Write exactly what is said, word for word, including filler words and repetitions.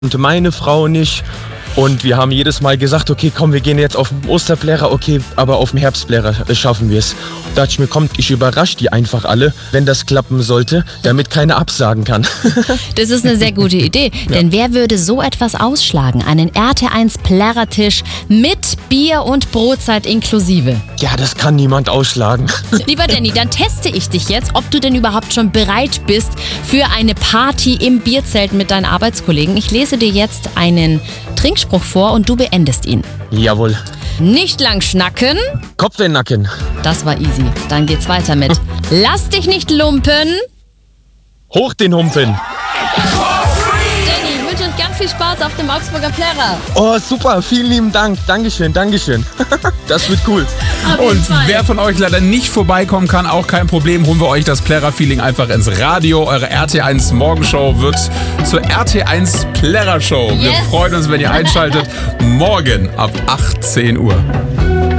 und meine Frau nicht. Und wir haben jedes Mal gesagt, okay, komm, wir gehen jetzt auf den Osterplärer, okay, aber auf dem Herbstplärer schaffen wir es. Da dachte ich mir, komm, ich überrasche die einfach alle, wenn das klappen sollte, damit keiner absagen kann. Das ist eine sehr gute Idee, ja. Denn wer würde so etwas ausschlagen? Einen R T eins Plärrertisch mit Bier und Brotzeit inklusive. Ja, das kann niemand ausschlagen. Lieber Danny, dann teste ich dich jetzt, ob du denn überhaupt schon bereit bist für eine Party im Bierzelt mit deinen Arbeitskollegen. Ich lese dir jetzt einen Trinkspruch vor und du beendest ihn. Jawohl. Nicht lang schnacken. Kopf in den Nacken. Das war easy. Dann geht's weiter mit Lass dich nicht lumpen. Hoch den Humpen. Danny, ich wünsche euch ganz viel Spaß auf dem Augsburger Plärrer. Oh, super. Vielen lieben Dank. Dankeschön, Dankeschön. Das wird cool. Und wer von euch leider nicht vorbeikommen kann, auch kein Problem, holen wir euch das Plärrer-Feeling einfach ins Radio. Eure R T eins Morgenshow wird zur R T eins Plärrer-Show. Wir Yes. freuen uns, wenn ihr einschaltet, morgen ab achtzehn Uhr.